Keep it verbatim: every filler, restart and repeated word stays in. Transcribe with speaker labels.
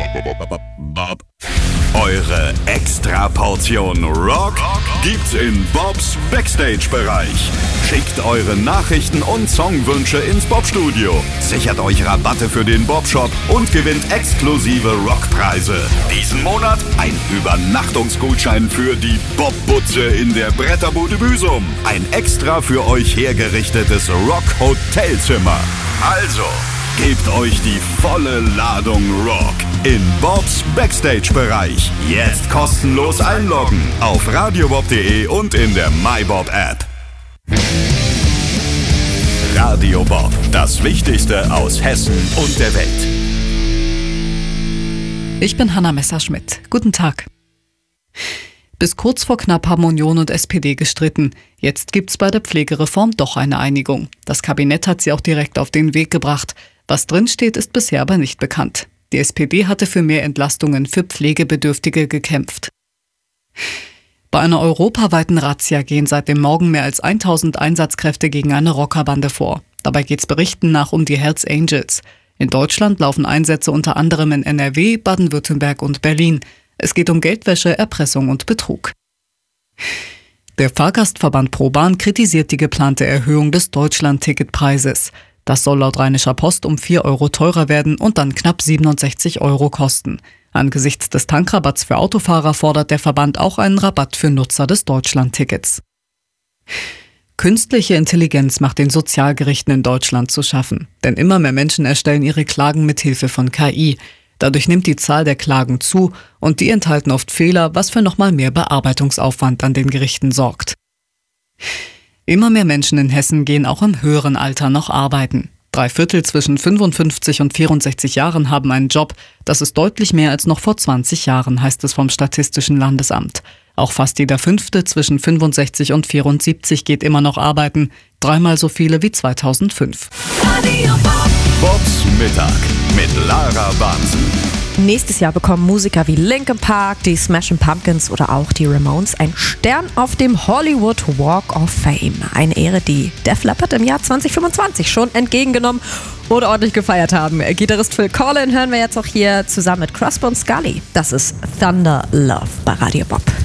Speaker 1: Eure Extra-Portion Rock gibt's in Bobs Backstage-Bereich. Schickt eure Nachrichten und Songwünsche ins Bob-Studio. Sichert euch Rabatte für den Bob-Shop und gewinnt exklusive Rockpreise. Diesen Monat ein Übernachtungsgutschein für die Bob-Butze in der Bretterbude Büsum. Ein extra für euch hergerichtetes Rock-Hotelzimmer. Also, gebt euch die volle Ladung Rock in Bobs Backstage-Bereich. Jetzt kostenlos einloggen auf radiobob punkt de und in der MyBob-App. Radio Bob, das Wichtigste aus Hessen und der Welt.
Speaker 2: Ich bin Hanna Messerschmidt. Guten Tag. Bis kurz vor knapp haben Union und S P D gestritten. Jetzt gibt's bei der Pflegereform doch eine Einigung. Das Kabinett hat sie auch direkt auf den Weg gebracht. Was drinsteht, ist bisher aber nicht bekannt. Die S P D hatte für mehr Entlastungen für Pflegebedürftige gekämpft. Bei einer europaweiten Razzia gehen seit dem Morgen mehr als tausend Einsatzkräfte gegen eine Rockerbande vor. Dabei geht's Berichten nach um die Hells Angels. In Deutschland laufen Einsätze unter anderem in N R W, Baden-Württemberg und Berlin. Es geht um Geldwäsche, Erpressung und Betrug. Der Fahrgastverband ProBahn kritisiert die geplante Erhöhung des Deutschland-Ticketpreises. Das soll laut Rheinischer Post um vier Euro teurer werden und dann knapp siebenundsechzig Euro kosten. Angesichts des Tankrabatts für Autofahrer fordert der Verband auch einen Rabatt für Nutzer des Deutschland-Tickets. Künstliche Intelligenz macht den Sozialgerichten in Deutschland zu schaffen. Denn immer mehr Menschen erstellen ihre Klagen mit Hilfe von K I. Dadurch nimmt die Zahl der Klagen zu und die enthalten oft Fehler, was für nochmal mehr Bearbeitungsaufwand an den Gerichten sorgt. Immer mehr Menschen in Hessen gehen auch im höheren Alter noch arbeiten. Drei Viertel zwischen fünfundfünfzig und vierundsechzig Jahren haben einen Job. Das ist deutlich mehr als noch vor zwanzig Jahren, heißt es vom Statistischen Landesamt. Auch fast jeder Fünfte zwischen fünfundsechzig und vierundsiebzig geht immer noch arbeiten. Dreimal so viele wie zweitausendfünf.
Speaker 1: Bobs Mittag mit Lara Bansen.
Speaker 3: Nächstes Jahr bekommen Musiker wie Linkin Park, die Smashing Pumpkins oder auch die Ramones einen Stern auf dem Hollywood Walk of Fame. Eine Ehre, die Def Leppard im Jahr zwanzig fünfundzwanzig schon entgegengenommen oder ordentlich gefeiert haben. Gitarrist Phil Collen hören wir jetzt auch hier zusammen mit Crossbones Scully. Das ist Thunder Love bei Radio Bob.